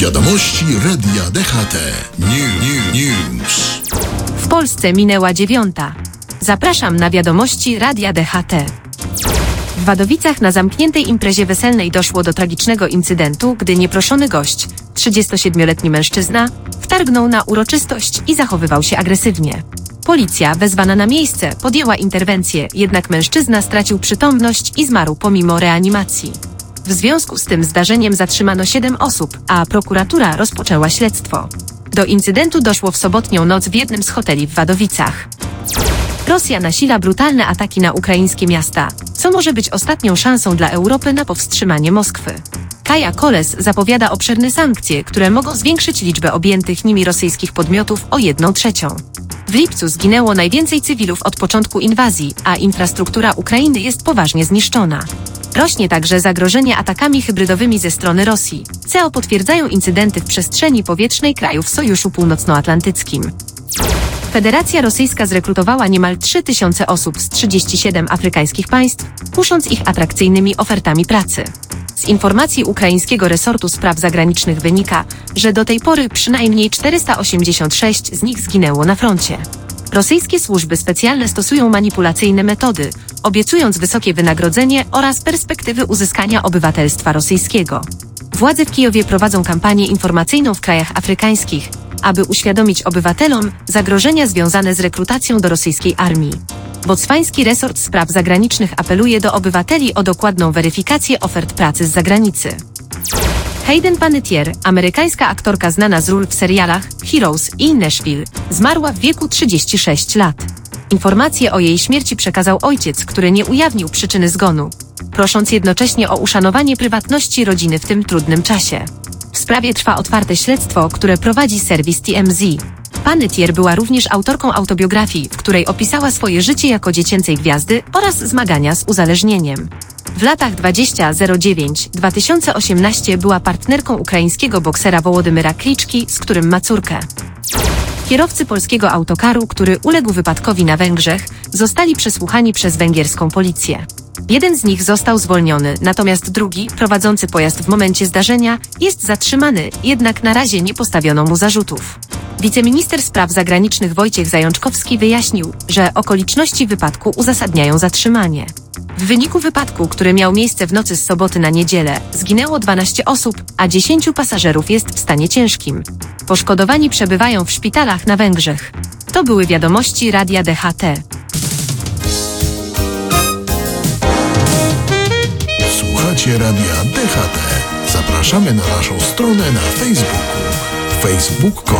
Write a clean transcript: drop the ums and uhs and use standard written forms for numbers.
Wiadomości Radia DHT. News. W Polsce minęła 9. Zapraszam na wiadomości Radia DHT. W Wadowicach na zamkniętej imprezie weselnej doszło do tragicznego incydentu, gdy nieproszony gość, 37-letni mężczyzna, wtargnął na uroczystość i zachowywał się agresywnie. Policja, wezwana na miejsce, podjęła interwencję, jednak mężczyzna stracił przytomność i zmarł pomimo reanimacji. W związku z tym zdarzeniem zatrzymano 7 osób, a prokuratura rozpoczęła śledztwo. Do incydentu doszło w sobotnią noc w jednym z hoteli w Wadowicach. Rosja nasila brutalne ataki na ukraińskie miasta, co może być ostatnią szansą dla Europy na powstrzymanie Moskwy. Kaja Kallas zapowiada obszerne sankcje, które mogą zwiększyć liczbę objętych nimi rosyjskich podmiotów o 1/3. W lipcu zginęło najwięcej cywilów od początku inwazji, a infrastruktura Ukrainy jest poważnie zniszczona. Rośnie także zagrożenie atakami hybrydowymi ze strony Rosji, co potwierdzają incydenty w przestrzeni powietrznej krajów Sojuszu Północnoatlantyckim. Federacja Rosyjska zrekrutowała niemal 3000 osób z 37 afrykańskich państw, kusząc ich atrakcyjnymi ofertami pracy. Z informacji ukraińskiego resortu spraw zagranicznych wynika, że do tej pory przynajmniej 486 z nich zginęło na froncie. Rosyjskie służby specjalne stosują manipulacyjne metody, obiecując wysokie wynagrodzenie oraz perspektywy uzyskania obywatelstwa rosyjskiego. Władze w Kijowie prowadzą kampanię informacyjną w krajach afrykańskich, aby uświadomić obywatelom zagrożenia związane z rekrutacją do rosyjskiej armii. Botswański resort spraw zagranicznych apeluje do obywateli o dokładną weryfikację ofert pracy z zagranicy. Hayden Panettiere, amerykańska aktorka znana z ról w serialach Heroes i Nashville, zmarła w wieku 36 lat. Informacje o jej śmierci przekazał ojciec, który nie ujawnił przyczyny zgonu, prosząc jednocześnie o uszanowanie prywatności rodziny w tym trudnym czasie. W sprawie trwa otwarte śledztwo, które prowadzi serwis TMZ. Panettiere była również autorką autobiografii, w której opisała swoje życie jako dziecięcej gwiazdy oraz zmagania z uzależnieniem. W latach 2009-2018 była partnerką ukraińskiego boksera Wołodymyra Kliczki, z którym ma córkę. Kierowcy polskiego autokaru, który uległ wypadkowi na Węgrzech, zostali przesłuchani przez węgierską policję. Jeden z nich został zwolniony, natomiast drugi, prowadzący pojazd w momencie zdarzenia, jest zatrzymany, jednak na razie nie postawiono mu zarzutów. Wiceminister spraw zagranicznych Wojciech Zajączkowski wyjaśnił, że okoliczności wypadku uzasadniają zatrzymanie. W wyniku wypadku, który miał miejsce w nocy z soboty na niedzielę, zginęło 12 osób, a 10 pasażerów jest w stanie ciężkim. Poszkodowani przebywają w szpitalach na Węgrzech. To były wiadomości Radia DHT. Słuchacie Radia DHT. Zapraszamy na naszą stronę na Facebooku. facebook.com